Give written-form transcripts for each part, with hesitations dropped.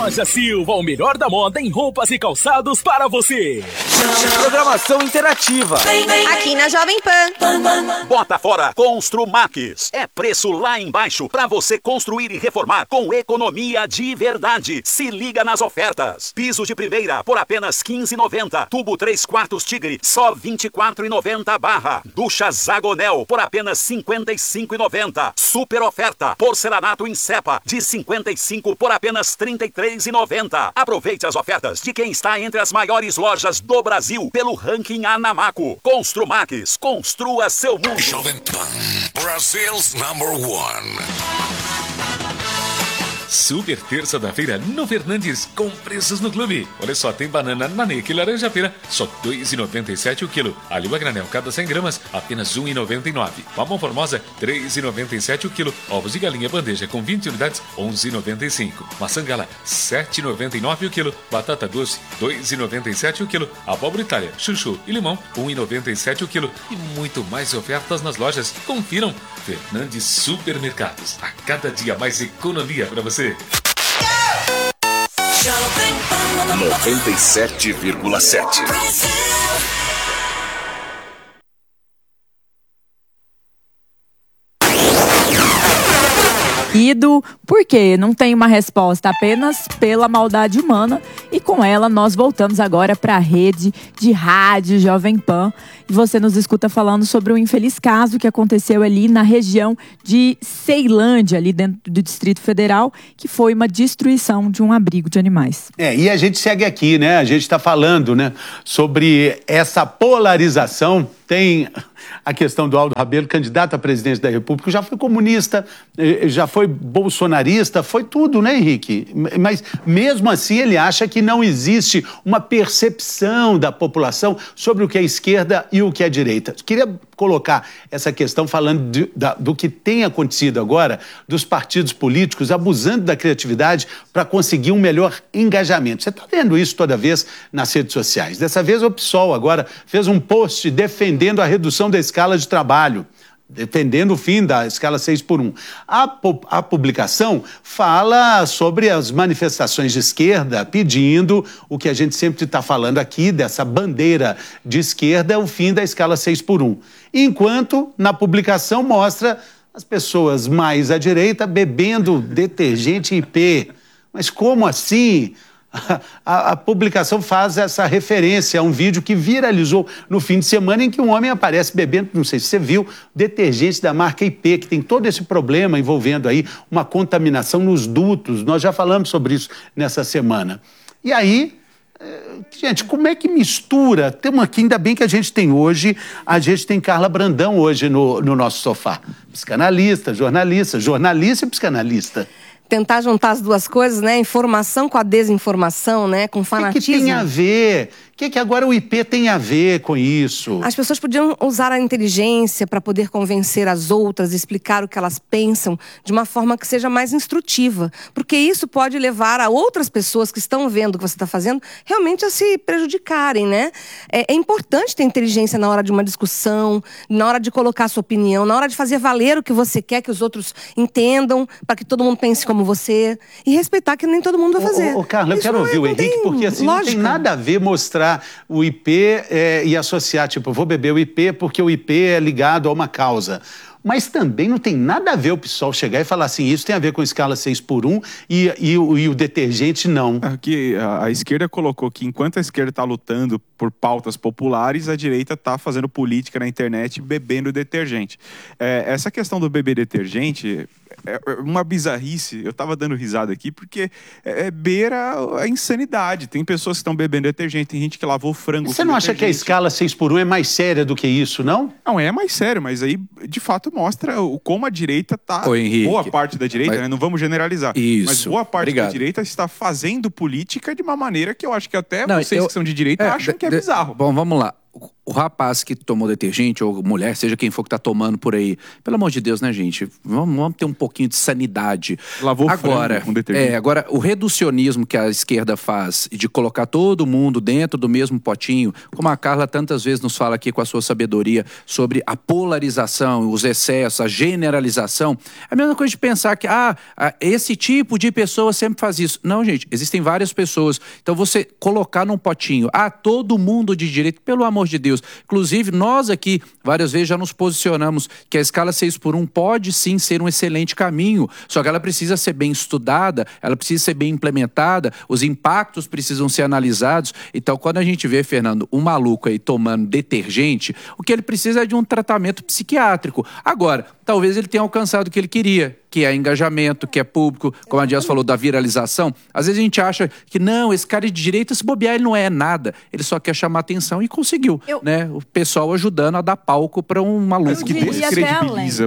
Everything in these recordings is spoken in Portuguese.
Loja Silva, o melhor da moda em roupas e calçados para você. Programação interativa. Aqui na Jovem Pan. Bota fora Construmax. É preço lá embaixo para você construir e reformar com economia de verdade. Se liga nas ofertas. Piso de primeira por apenas R$ 15,90. Tubo 3/4 Tigre, só R$ 24,90 barra. Ducha Zagonel por apenas R$ 55,90. Super oferta. Porcelanato em cepa de 55 por apenas R$ 33,90. Aproveite as ofertas de quem está entre as maiores lojas do Brasil pelo ranking Anamaco. Construmax, construa seu mundo. Jovem Pan, Brasil's #1. Super terça da feira no Fernandes, com preços no clube. Olha só, tem banana nanica e laranja-pera, só R$ 2,97 o quilo. Alho a granel, cada 100 gramas, apenas R$ 1,99. Mamão formosa, R$ 3,97 o quilo. Ovos de galinha bandeja com 20 unidades, R$ 11,95. Maçã gala, R$ 7,99 o quilo. Batata doce, R$ 2,97 o quilo. Abóbora Itália, chuchu e limão, R$ 1,97 o quilo. E muito mais ofertas nas lojas. Confiram. Fernandes Supermercados. A cada dia mais economia para você. 97,7. Por quê? Não tem uma resposta, apenas pela maldade humana. E com ela nós voltamos agora para a rede de rádio Jovem Pan. E você nos escuta falando sobre um infeliz caso que aconteceu ali na região de Ceilândia, ali dentro do Distrito Federal, que foi uma destruição de um abrigo de animais. E a gente segue aqui, né? A gente está falando, né, sobre essa polarização. Tem a questão do Aldo Rabelo, candidato à presidência da República, já foi comunista, já foi bolsonarista, foi tudo, né, Henrique? Mas mesmo assim ele acha que não existe uma percepção da população sobre o que é esquerda e o que é direita. Queria colocar essa questão falando do que tem acontecido agora, dos partidos políticos abusando da criatividade para conseguir um melhor engajamento. Você está vendo isso toda vez nas redes sociais. Dessa vez o PSOL agora fez um post defendendo a redução da escala de trabalho, defendendo o fim da escala 6x1. A publicação fala sobre as manifestações de esquerda pedindo o que a gente sempre está falando aqui, dessa bandeira de esquerda, o fim da escala 6x1. Enquanto na publicação mostra as pessoas mais à direita bebendo detergente IP. Mas como assim? A publicação faz essa referência a um vídeo que viralizou no fim de semana em que um homem aparece bebendo, não sei se você viu, detergente da marca IP, que tem todo esse problema envolvendo aí uma contaminação nos dutos. Nós já falamos sobre isso nessa semana. E aí, gente, como é que mistura? Temos aqui, ainda bem que a gente tem Carla Brandão hoje no nosso sofá. Psicanalista, jornalista e psicanalista. Tentar juntar as duas coisas, né? Informação com a desinformação, né? Com fanatismo. O que tem a ver? O que agora o IP tem a ver com isso? As pessoas podiam usar a inteligência para poder convencer as outras, explicar o que elas pensam de uma forma que seja mais instrutiva. Porque isso pode levar a outras pessoas que estão vendo o que você está fazendo realmente a se prejudicarem, né? É importante ter inteligência na hora de uma discussão, na hora de colocar a sua opinião, na hora de fazer valer o que você quer que os outros entendam, para que todo mundo pense como você. E respeitar que nem todo mundo vai fazer. Carla, eu quero ouvir o Henrique, porque assim não tem nada a ver mostrar o IP e associar, tipo, eu vou beber o IP porque o IP é ligado a uma causa. Mas também não tem nada a ver o PSOL chegar e falar assim, isso tem a ver com escala 6x1 e o detergente não. Aqui, a esquerda colocou que enquanto a esquerda está lutando por pautas populares, a direita está fazendo política na internet bebendo detergente. Essa questão do beber detergente é uma bizarrice. Eu estava dando risada aqui porque beira a insanidade. Tem pessoas que estão bebendo detergente, tem gente que lavou frango. Você não acha que a escala 6x1 é mais séria do que isso, não? Não, é mais sério, mas aí, de fato, mostra como a direita está... Boa parte da direita, né? Não vamos generalizar. Isso. Mas boa parte da direita está fazendo política de uma maneira que eu acho que até vocês que são de direita acham que é bizarro. Bom, vamos lá. o rapaz que tomou detergente, ou mulher, seja quem for que tá tomando por aí, pelo amor de Deus, né, gente? Vamos ter um pouquinho de sanidade. Lavou agora, frango com detergente. agora, o reducionismo que a esquerda faz de colocar todo mundo dentro do mesmo potinho, como a Carla tantas vezes nos fala aqui com a sua sabedoria sobre a polarização, os excessos, a generalização, é a mesma coisa de pensar que esse tipo de pessoa sempre faz isso. Não, gente, existem várias pessoas. Então você colocar num potinho, todo mundo de direito, pelo amor de Deus. Inclusive, nós aqui, várias vezes, já nos posicionamos que a escala 6x1 pode sim ser um excelente caminho, só que ela precisa ser bem estudada, ela precisa ser bem implementada, os impactos precisam ser analisados. Então, quando a gente vê, Fernando, um maluco aí tomando detergente, o que ele precisa é de um tratamento psiquiátrico. Agora, talvez ele tenha alcançado o que ele queria, que é engajamento, que é público, como a Dias falou, da viralização. Às vezes a gente acha que não, esse cara de direita, se bobear, ele não é nada. Ele só quer chamar atenção e conseguiu, né? O pessoal ajudando a dar palco para um maluco. Mas que descredibiliza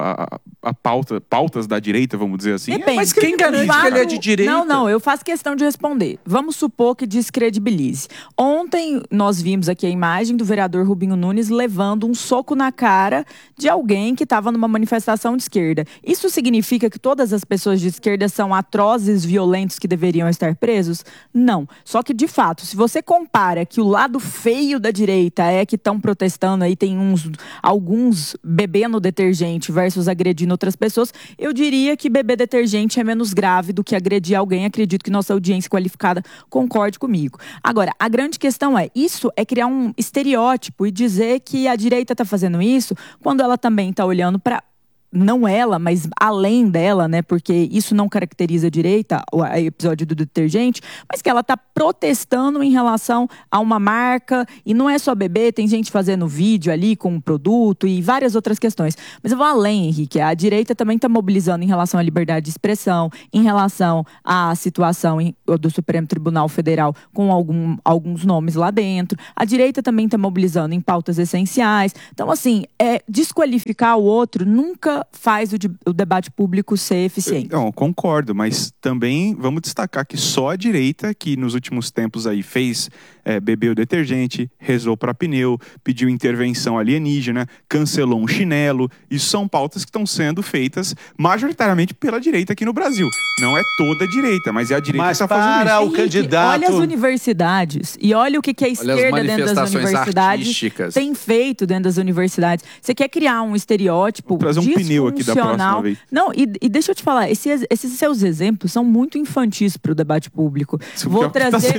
pautas da direita, vamos dizer assim. Depende. Mas quem garante que ele é de direita? Não, eu faço questão de responder. Vamos supor que descredibilize. Ontem nós vimos aqui a imagem do vereador Rubinho Nunes levando um soco na cara de alguém que estava numa manifestação de esquerda. Isso significa que todas as pessoas de esquerda são atrozes, violentos que deveriam estar presos? Não. Só que, de fato, se você compara que o lado feio da direita é que estão protestando aí, tem alguns bebendo detergente versus agredindo outras pessoas, eu diria que beber detergente é menos grave do que agredir alguém. Acredito que nossa audiência qualificada concorde comigo. Agora, a grande questão isso é criar um estereótipo e dizer que a direita está fazendo isso quando ela também está olhando para... Não ela, mas além dela, né? Porque isso não caracteriza a direita, o episódio do detergente, mas que ela está protestando em relação a uma marca, e não é só bebê, tem gente fazendo vídeo ali com um produto e várias outras questões. Mas eu vou além, Henrique, a direita também está mobilizando em relação à liberdade de expressão, em relação à situação do Supremo Tribunal Federal com alguns nomes lá dentro. A direita também está mobilizando em pautas essenciais. Então, assim, desqualificar o outro nunca faz o debate público ser eficiente. Não, concordo, mas também vamos destacar que só a direita, que nos últimos tempos aí fez bebeu detergente, rezou para pneu, pediu intervenção alienígena, cancelou um chinelo, isso são pautas que estão sendo feitas majoritariamente pela direita aqui no Brasil. Não é toda a direita, mas é a direita que está fazendo isso. O candidato... Olha as universidades e olha o que a esquerda dentro das universidades tem feito dentro das universidades. Você quer criar um estereótipo pneu aqui da próxima vez. Não, e deixa eu te falar, esses seus exemplos são muito infantis para o debate público. Vou trazer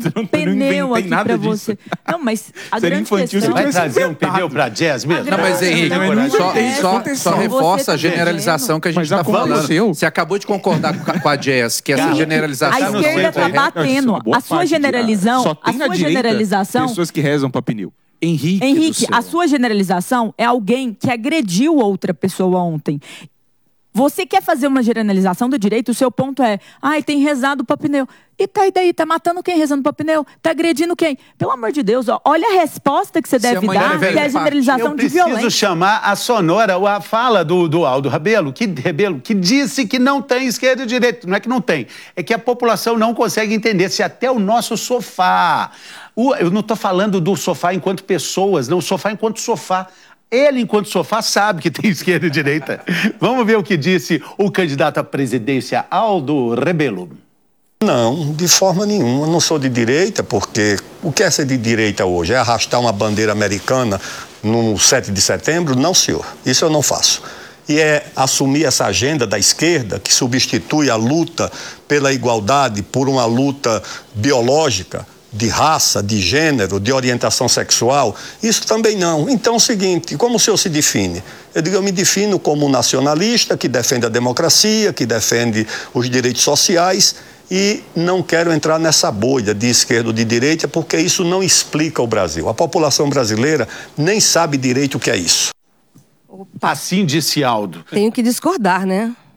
pneu aqui para você. Não, mas a grande questão... Você vai trazer um pneu para jazz mesmo? Não, mas Henrique, só reforça a generalização que a gente está falando. Você acabou de concordar com a Jazz, que essa generalização... A esquerda está batendo. A sua generalização... pessoas que rezam para pneu. Henrique, a sua generalização é alguém que agrediu outra pessoa ontem. Você quer fazer uma generalização do direito, o seu ponto é, tem rezado pra pneu. E daí? Tá matando quem rezando pra pneu? Tá agredindo quem? Pelo amor de Deus, olha a resposta que você deve dar, que é a generalização de violência. Eu preciso chamar a sonora, a fala do Aldo Rabelo, que disse que não tem esquerda e direita. Não é que não tem, é que a população não consegue entender se até o nosso sofá... Eu não estou falando do sofá enquanto pessoas, não, o sofá enquanto sofá. Ele, enquanto sofá, sabe que tem esquerda e direita. Vamos ver o que disse o candidato à presidência, Aldo Rabelo. Não, de forma nenhuma. Não sou de direita, porque o que é ser de direita hoje? É arrastar uma bandeira americana no 7 de setembro? Não, senhor. Isso eu não faço. E é assumir essa agenda da esquerda que substitui a luta pela igualdade por uma luta biológica, de raça, de gênero, de orientação sexual, isso também não. Então é o seguinte, como o senhor se define? Eu me defino como um nacionalista que defende a democracia, que defende os direitos sociais e não quero entrar nessa bolha de esquerda ou de direita porque isso não explica o Brasil. A população brasileira nem sabe direito o que é isso. Assim disse Aldo. Tenho que discordar, né?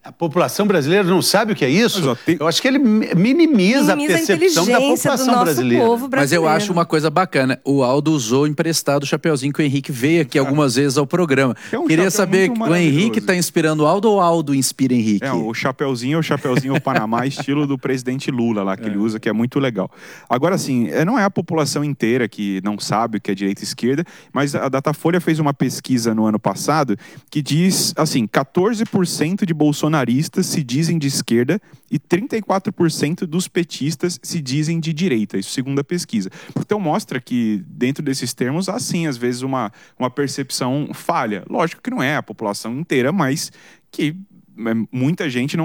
A população brasileira não sabe o que é isso? Mas, ó, Eu acho que ele minimiza a percepção da população brasileira. Mas eu acho uma coisa bacana. O Aldo usou emprestado o chapeuzinho que o Henrique veio aqui algumas vezes ao programa. Queria saber, o Henrique tá inspirando o Aldo ou o Aldo inspira Henrique? O chapeuzinho Panamá, estilo do presidente Lula lá, que ele usa, que é muito legal. Agora, assim, não é a população inteira que não sabe o que é direita e esquerda, mas a Datafolha fez uma pesquisa no ano passado que diz, assim, 14% de bolsonaristas se dizem de esquerda e 34% dos petistas se dizem de direita, isso segundo a pesquisa. Então mostra que dentro desses termos há sim, às vezes, uma percepção falha. Lógico que não é a população inteira, mas que muita gente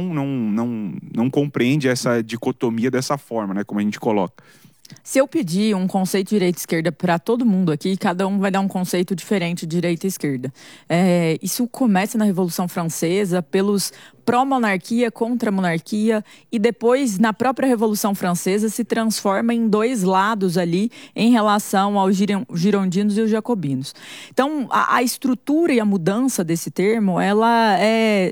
não compreende essa dicotomia dessa forma, né, como a gente coloca. Se eu pedir um conceito de direita e esquerda para todo mundo aqui, cada um vai dar um conceito diferente de direita e esquerda. Isso começa na Revolução Francesa, pelos pró-monarquia, contra a monarquia, e depois, na própria Revolução Francesa, se transforma em dois lados ali em relação aos girondinos e os jacobinos. Então, a estrutura e a mudança desse termo, ela é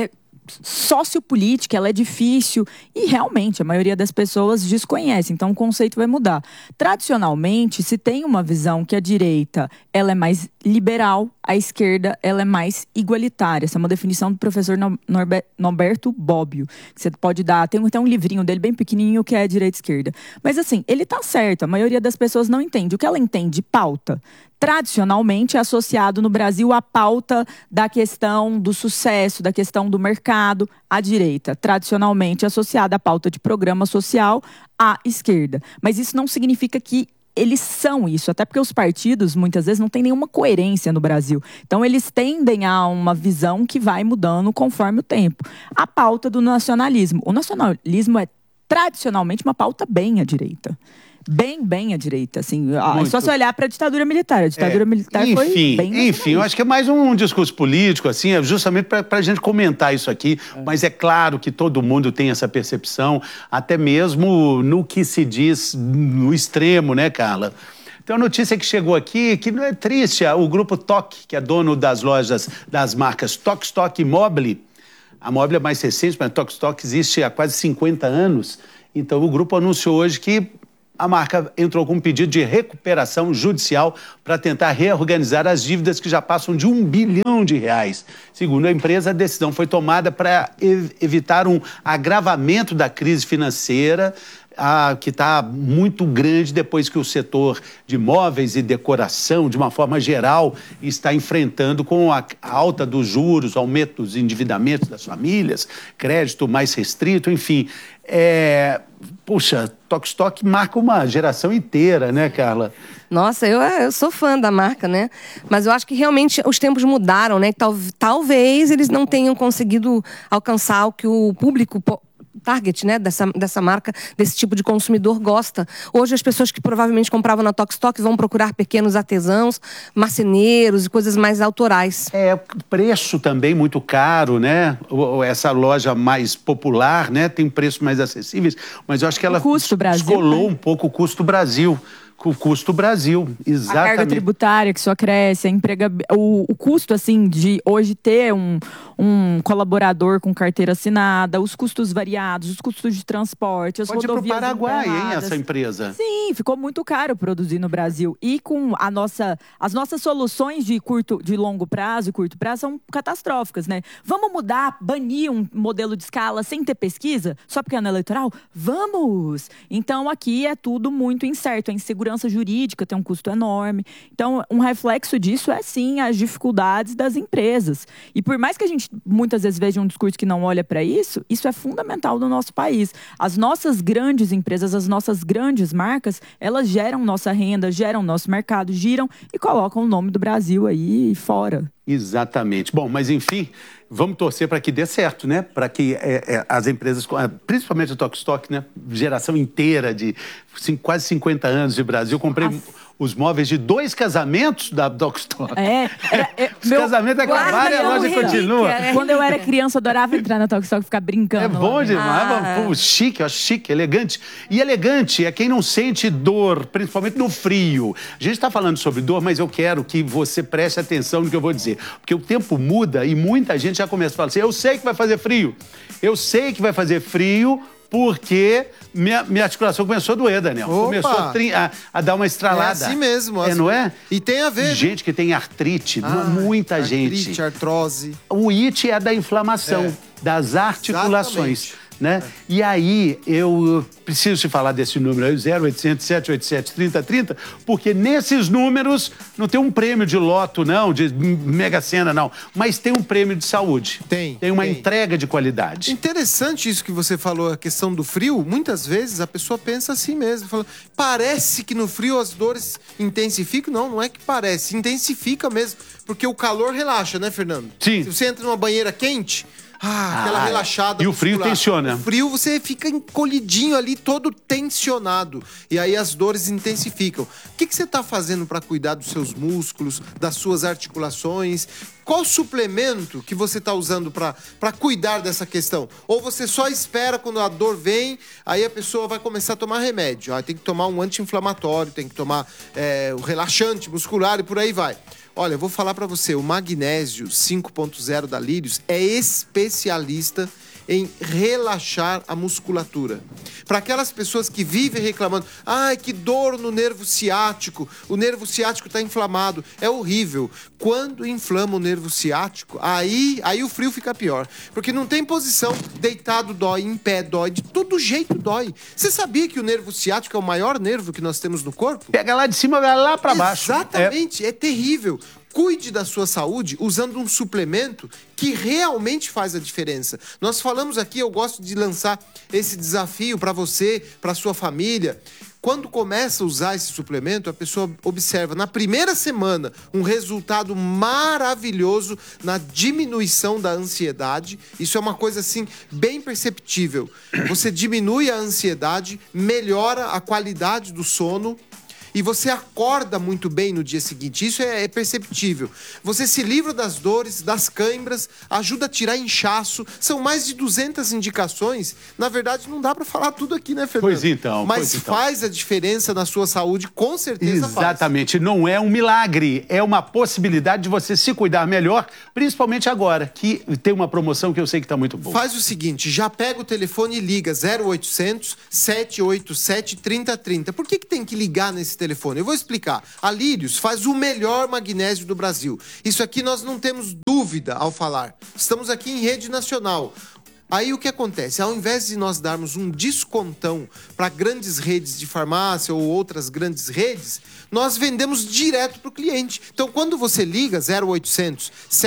sociopolítica, ela é difícil e realmente a maioria das pessoas desconhece, então o conceito vai mudar. Tradicionalmente, se tem uma visão que a direita ela é mais liberal, a esquerda ela é mais igualitária. Essa é uma definição do professor Norberto Bobbio, que você pode dar, tem até um livrinho dele bem pequenininho que é direita e esquerda. Mas assim, ele tá certo, a maioria das pessoas não entende. O que ela entende de pauta, tradicionalmente é associado no Brasil à pauta da questão do sucesso, da questão do mercado, à direita. Tradicionalmente é associada à pauta de programa social, à esquerda. Mas isso não significa que eles são isso, até porque os partidos, muitas vezes, não têm nenhuma coerência no Brasil. Então, eles tendem a uma visão que vai mudando conforme o tempo. A pauta do nacionalismo. O nacionalismo é, tradicionalmente, uma pauta bem à direita. Bem à direita, assim. É só se olhar para a ditadura militar. A ditadura militar foi bem... Enfim, eu acho que é mais um discurso político, assim, é justamente para a gente comentar isso aqui, mas é claro que todo mundo tem essa percepção, até mesmo no que se diz no extremo, né, Carla? Tem uma notícia que chegou aqui, que não é triste, o grupo TOC, que é dono das lojas, das marcas Tok Stock e Mobile. A Mobile é mais recente, mas a Tok Stock existe há quase 50 anos, então o grupo anunciou hoje que a marca entrou com um pedido de recuperação judicial para tentar reorganizar as dívidas que já passam de R$1 bilhão. Segundo a empresa, a decisão foi tomada para evitar um agravamento da crise financeira, que está muito grande depois que o setor de móveis e decoração, de uma forma geral, está enfrentando com a alta dos juros, aumento dos endividamentos das famílias, crédito mais restrito, enfim. Puxa, Tok Stock marca uma geração inteira, né, Carla? Nossa, eu sou fã da marca, né? Mas eu acho que realmente os tempos mudaram, né? Talvez eles não tenham conseguido alcançar o que o público target, né, dessa marca, desse tipo de consumidor gosta. Hoje as pessoas que provavelmente compravam na Tok Stock vão procurar pequenos artesãos, marceneiros e coisas mais autorais. Preço também muito caro, né? Essa loja mais popular, né, tem preços mais acessíveis, mas eu acho que ela descolou um pouco o custo Brasil. O custo Brasil, exatamente. A carga tributária que só cresce, o custo, assim, de hoje ter um colaborador com carteira assinada, os custos variados, os custos de transporte, as rodovias. Pode ir pro Paraguai, hein, essa empresa? Sim, ficou muito caro produzir no Brasil. E com as nossas soluções de longo prazo e curto prazo são catastróficas, né? Vamos mudar, banir um modelo de escala sem ter pesquisa? Só porque é ano eleitoral? Vamos! Então, aqui é tudo muito incerto. A insegurança jurídica tem um custo enorme. Então, um reflexo disso é, sim, as dificuldades das empresas. E por mais que a gente muitas vezes veja um discurso que não olha para isso é fundamental no nosso país. As nossas grandes empresas, as nossas grandes marcas, elas geram nossa renda, geram nosso mercado, giram e colocam o nome do Brasil aí fora. Exatamente. Bom, mas enfim, vamos torcer para que dê certo, né? Para que as empresas, principalmente a Tok Stock, né? Geração inteira de quase 50 anos de Brasil. Comprei os móveis de 2 casamentos da Tokstok. Os meu casamentos acabaram e a loja continua. Quando eu era criança, eu adorava entrar na Tokstok e ficar brincando. É bom demais, pô, chique, eu acho chique, elegante. E elegante é quem não sente dor, principalmente no frio. A gente está falando sobre dor, mas eu quero que você preste atenção no que eu vou dizer. Porque o tempo muda e muita gente já começa a falar assim, eu sei que vai fazer frio. Eu sei que vai fazer frio porque minha articulação começou a doer, Daniel. Opa. Começou a dar uma estralada. É assim mesmo. Não é? E tem a ver. Gente que tem artrite, muita gente. Artrite, artrose. O IT é da inflamação, das articulações. Né? E aí, eu preciso te falar desse número aí, 0800 787 3030, porque nesses números não tem um prêmio de loto, não, de Mega Sena, não, mas tem um prêmio de saúde. Tem uma entrega de qualidade. Interessante isso que você falou, a questão do frio. Muitas vezes a pessoa pensa assim mesmo, fala, parece que no frio as dores intensificam. Não é que parece, intensifica mesmo, porque o calor relaxa, né, Fernando? Sim. Se você entra numa banheira quente... aquela relaxada. E o frio muscular. tensiona. O frio você fica encolhidinho ali, todo tensionado. E aí as dores intensificam. O que você está fazendo para cuidar dos seus músculos, das suas articulações? Qual suplemento que você está usando para cuidar dessa questão? Ou você só espera quando a dor vem, aí a pessoa vai começar a tomar remédio. Aí tem que tomar um anti-inflamatório, tem que tomar um relaxante muscular e por aí vai. Olha, eu vou falar para você, o Magnésio 5.0 da Lírios é especialista em relaxar a musculatura. Para aquelas pessoas que vivem reclamando, que dor no nervo ciático, o nervo ciático está inflamado, é horrível. Quando inflama o nervo ciático, aí o frio fica pior, porque não tem posição, deitado dói, em pé dói, de todo jeito dói. Você sabia que o nervo ciático é o maior nervo que nós temos no corpo? Pega lá de cima, vai lá para baixo. Exatamente, é terrível. Cuide da sua saúde usando um suplemento que realmente faz a diferença. Nós falamos aqui, eu gosto de lançar esse desafio para você, para sua família. Quando começa a usar esse suplemento, a pessoa observa na primeira semana um resultado maravilhoso na diminuição da ansiedade. Isso é uma coisa assim bem perceptível. Você diminui a ansiedade, melhora a qualidade do sono. E você acorda muito bem no dia seguinte. Isso é perceptível. Você se livra das dores, das cãibras, ajuda a tirar inchaço. São mais de 200 indicações. Na verdade, não dá para falar tudo aqui, né, Fernando? Pois então. Mas faz a diferença na sua saúde, com certeza faz. Exatamente. Não é um milagre. É uma possibilidade de você se cuidar melhor, principalmente agora, que tem uma promoção que eu sei que está muito boa. Faz o seguinte, já pega o telefone e liga 0800 787 3030. Por que tem que ligar nesse telefone? Eu vou explicar. A Lírios faz o melhor magnésio do Brasil. Isso aqui nós não temos dúvida ao falar. Estamos aqui em rede nacional. Aí o que acontece? Ao invés de nós darmos um descontão para grandes redes de farmácia ou outras grandes redes, nós vendemos direto para o cliente. Então, quando você liga 0800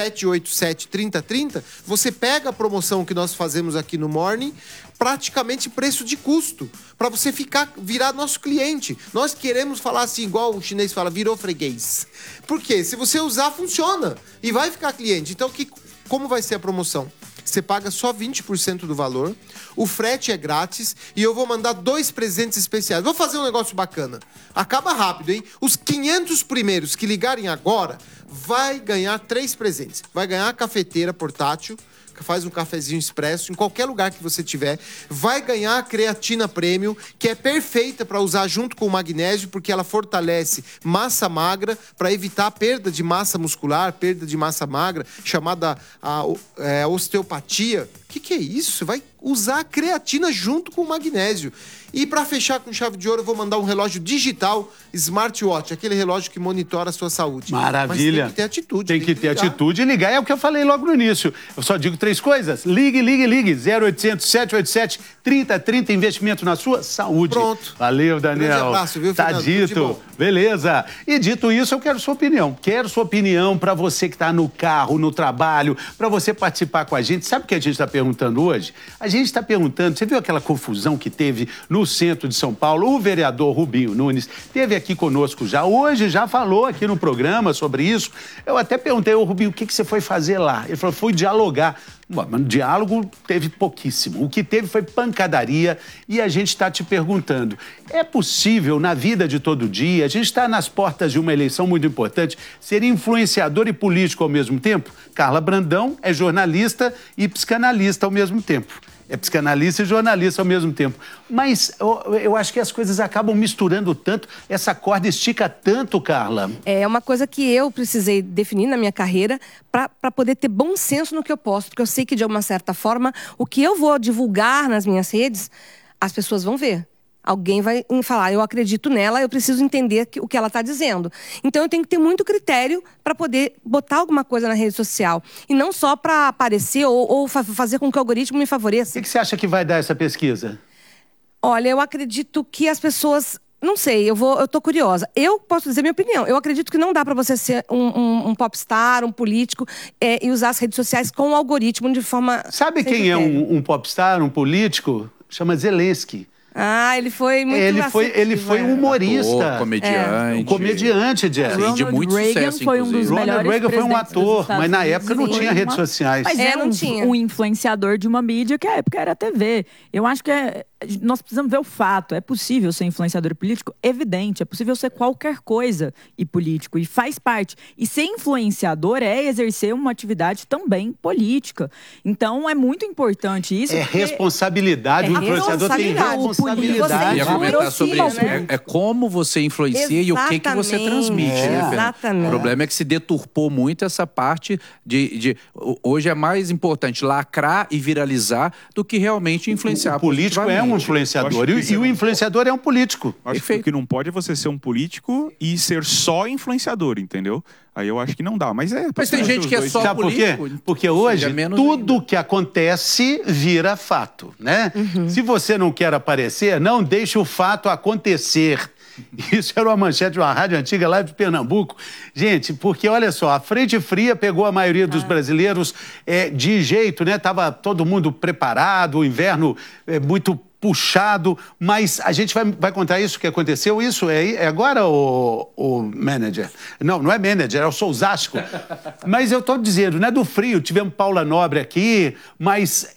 787 3030, você pega a promoção que nós fazemos aqui no Morning, praticamente preço de custo, para você virar nosso cliente. Nós queremos falar assim, igual o chinês fala, virou freguês. Por quê? Se você usar, funciona e vai ficar cliente. Então, como vai ser a promoção? Você paga só 20% do valor, o frete é grátis e eu vou mandar 2 presentes especiais. Vou fazer um negócio bacana. Acaba rápido, hein? Os 500 primeiros que ligarem agora vai ganhar 3 presentes. Vai ganhar a cafeteira portátil, faz um cafezinho expresso em qualquer lugar que você tiver, vai ganhar a creatina premium, que é perfeita para usar junto com o magnésio, porque ela fortalece massa magra para evitar a perda de massa muscular, perda de massa magra, chamada osteopatia. O que é isso? Você vai usar a creatina junto com o magnésio. E para fechar com chave de ouro, eu vou mandar um relógio digital smartwatch, aquele relógio que monitora a sua saúde. Maravilha. Mas tem que ter atitude. Tem que ter atitude e ligar. É o que eu falei logo no início. Eu só digo 3 coisas. Ligue. 0800 787 3030, investimento na sua saúde. Pronto. Valeu, Daniel. Grande abraço, viu, Tá Fernando? dito. Beleza. E dito isso, eu quero sua opinião. Quero sua opinião para você que está no carro, no trabalho, para você participar com a gente. Sabe o que a gente está perguntando hoje? A gente está perguntando, você viu aquela confusão que teve no centro de São Paulo? O vereador Rubinho Nunes esteve aqui conosco já. Hoje já falou aqui no programa sobre isso. Eu até perguntei, Rubinho, o que você foi fazer lá? Ele falou, fui dialogar. Bom, mas diálogo teve pouquíssimo. O que teve foi pancadaria e a gente está te perguntando, é possível na vida de todo dia, a gente está nas portas de uma eleição muito importante, ser influenciador e político ao mesmo tempo? Carla Brandão é jornalista e psicanalista ao mesmo tempo. É psicanalista e jornalista ao mesmo tempo. Mas eu acho que as coisas acabam misturando tanto, essa corda estica tanto, Carla. É uma coisa que eu precisei definir na minha carreira para poder ter bom senso no que eu posto. Porque eu sei que, de uma certa forma, o que eu vou divulgar nas minhas redes, as pessoas vão ver. Alguém vai falar, eu acredito nela, eu preciso entender o que ela está dizendo. Então, eu tenho que ter muito critério para poder botar alguma coisa na rede social. E não só para aparecer ou fazer com que o algoritmo me favoreça. O que você acha que vai dar essa pesquisa? Olha, eu acredito que as pessoas... Não sei, eu tô curiosa. Eu posso dizer minha opinião. Eu acredito que não dá para você ser um popstar, um político e usar as redes sociais com o algoritmo de forma... Sabe quem é um popstar, um político? Chama Zelensky. Ah, ele foi muito ele foi um humorista. Comediante. Um comediante, Jeff. De muito sucesso, foi um dos Ronald melhores Reagan foi um presidentes dos ator, Estados mas na Unidos. época não tinha redes sociais. Mas era não tinha. um influenciador de uma mídia que à época era a TV. Eu acho que nós precisamos ver o fato. É possível ser influenciador político? Evidente. É possível ser qualquer coisa e político. E faz parte. E ser influenciador é exercer uma atividade também política. Então, é muito importante isso. É responsabilidade. O influenciador tem responsabilidade. Comentar sobre isso. É como você influencia e o que você transmite, né, Fernanda? Exatamente. O problema é que se deturpou muito essa parte hoje é mais importante lacrar e viralizar do que realmente influenciar. O político é um influenciador e o influenciador é um político. Acho que o que não pode é você ser um político e ser só influenciador, entendeu? Aí eu acho que não dá, mas tem gente que é só Sabe político. Por quê? Porque hoje tudo que acontece vira fato, né? Se você não quer aparecer, não deixe o fato acontecer. Isso era uma manchete de uma rádio antiga lá de Pernambuco. Gente, porque olha só, a frente fria pegou a maioria dos brasileiros de jeito, né? Tava todo mundo preparado, o inverno muito puxado, mas a gente vai contar isso que aconteceu. Isso é agora o manager? Não é manager, é o Sousasco. Mas eu estou dizendo, não é do frio, tivemos Paula Nobre aqui, mas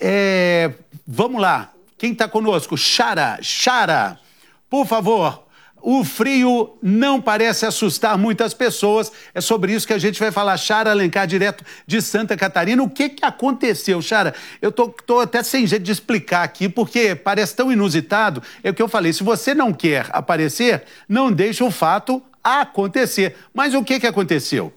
vamos lá. Quem está conosco? Chara, por favor. O frio não parece assustar muitas pessoas. É sobre isso que a gente vai falar. Chara Alencar, direto de Santa Catarina. O que aconteceu, Chara? Eu tô até sem jeito de explicar aqui, porque parece tão inusitado. É o que eu falei, se você não quer aparecer, não deixe o fato acontecer. Mas o que aconteceu?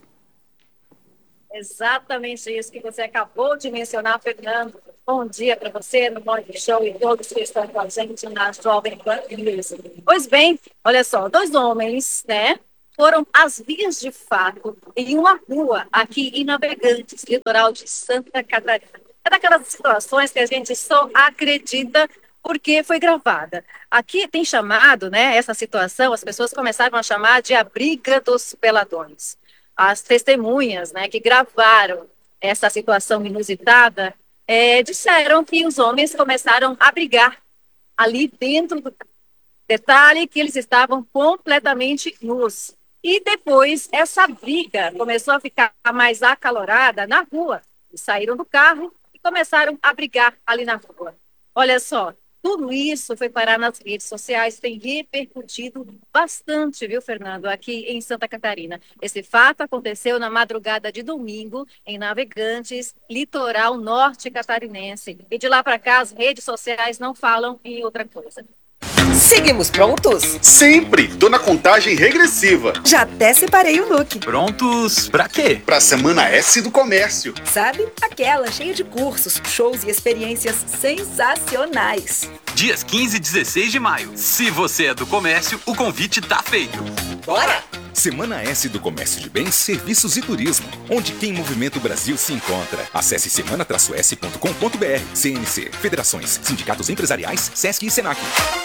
Exatamente isso que você acabou de mencionar, Fernando. Bom dia para você no Morning Show e todos que estão com a gente na Jovem Pan News. Pois bem, olha só, 2 homens, né, foram às vias de fato em uma rua aqui em Navegantes, litoral de Santa Catarina. É daquelas situações que a gente só acredita porque foi gravada. Aqui tem chamado, né, essa situação, as pessoas começaram a chamar de a briga dos peladões. As testemunhas, né, que gravaram essa situação inusitada, disseram que os homens começaram a brigar ali dentro do detalhe que eles estavam completamente nus. E depois essa briga começou a ficar mais acalorada na rua. Eles saíram do carro e começaram a brigar ali na rua. Olha só, tudo isso foi parar nas redes sociais, tem repercutido bastante, viu, Fernando, aqui em Santa Catarina. Esse fato aconteceu na madrugada de domingo, em Navegantes, litoral norte catarinense. E de lá para cá, as redes sociais não falam em outra coisa. Seguimos prontos? Sempre! Tô na contagem regressiva. Já até separei o look. Prontos pra quê? Pra Semana S do Comércio. Sabe? Aquela cheia de cursos, shows e experiências sensacionais. Dias 15 e 16 de maio. Se você é do comércio, o convite tá feito. Bora! Semana S do Comércio de Bens, Serviços e Turismo, onde quem movimenta o Brasil se encontra. Acesse semana-s.com.br. CNC, Federações, Sindicatos Empresariais, Sesc e Senac.